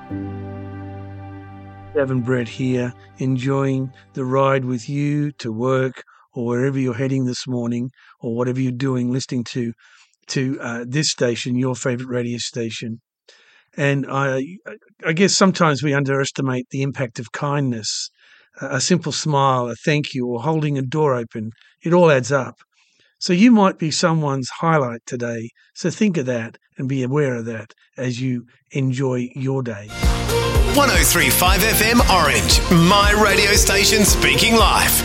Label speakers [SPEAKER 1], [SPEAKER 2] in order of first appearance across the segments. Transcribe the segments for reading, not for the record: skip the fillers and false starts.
[SPEAKER 1] Gavin Brett here, enjoying the ride with you to work or wherever you're heading this morning, or whatever you're doing, listening to this station, your favourite radio station. And I guess sometimes we underestimate the impact of kindness. A simple smile, a thank you, or holding a door open, it all adds up. So you might be someone's highlight today. So think of that and be aware of that as you enjoy your day.
[SPEAKER 2] 103.5 FM Orange, my radio station speaking live.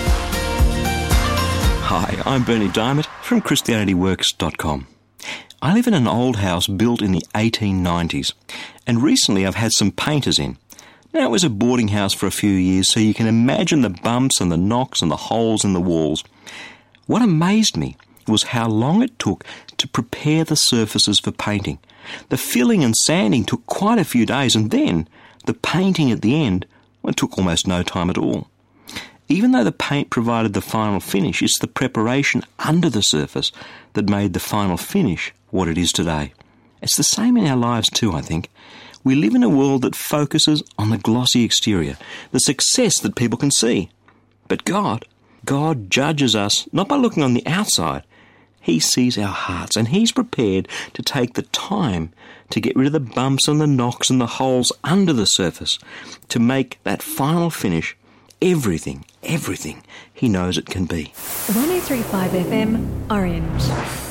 [SPEAKER 3] Hi, I'm Bernie Diamond from ChristianityWorks.com. I live in an old house built in the 1890s, and recently I've had some painters in. Now, it was a boarding house for a few years, so you can imagine the bumps and the knocks and the holes in the walls. What amazed me was how long it took to prepare the surfaces for painting. The filling and sanding took quite a few days, and then the painting at the end, well, it took almost no time at all. Even though the paint provided the final finish, it's the preparation under the surface that made the final finish what it is today. It's the same in our lives too, I think. We live in a world that focuses on the glossy exterior, the success that people can see. But God judges us not by looking on the outside. He sees our hearts, and He's prepared to take the time to get rid of the bumps and the knocks and the holes under the surface to make that final finish everything He knows it can be.
[SPEAKER 4] 103.5 FM Orange.